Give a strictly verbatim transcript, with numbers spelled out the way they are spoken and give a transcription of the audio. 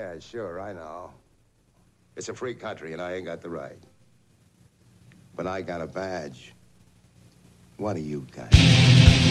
Yeah, sure, I know. It's a free country, and I ain't got the right. But I got a badge. What do you got?